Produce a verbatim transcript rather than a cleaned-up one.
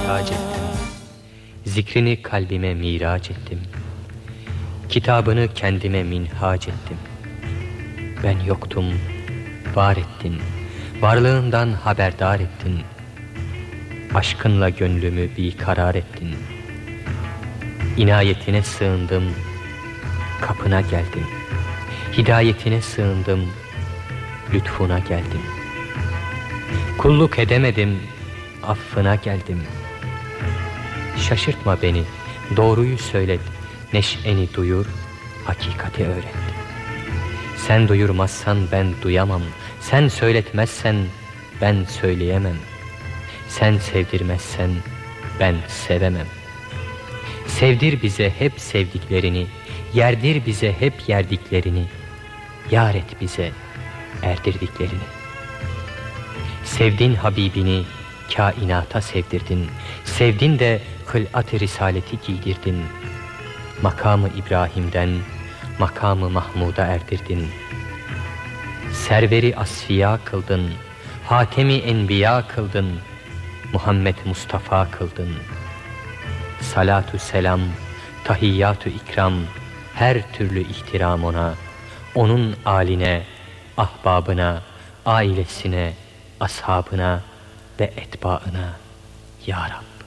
tac ettim. Zikrini kalbime miraç ettim. Kitabını kendime minhac ettim. Ben yoktum, var ettin. Varlığından haberdar ettin. Aşkınla gönlümü bir karar ettin. İnayetine sığındım, kapına geldim. Hidayetine sığındım, lütfuna geldim. Kulluk edemedim, affına geldim. Şaşırtma beni, doğruyu söylet, neşeni duyur, hakikati öğret. Sen duyurmazsan ben duyamam, sen söyletmezsen ben söyleyemem. Sen sevdirmezsen ben sevemem. Sevdir bize hep sevdiklerini, yerdir bize hep yerdiklerini, yar et bize erdirdiklerini. Sevdin Habibini, kainata sevdirdin. Sevdin de hılat-ı risaleti giydirdin. Makamı İbrahim'den makamı Mahmud'a erdirdin. Serveri asfiya kıldın, Hatemi enbiya kıldın, Muhammed Mustafa kıldın. Salatü selam, tahiyyatü ikram, her türlü ihtiram ona, onun âline, ahbabına, ailesine, ashabına ve etbaına ya Rab.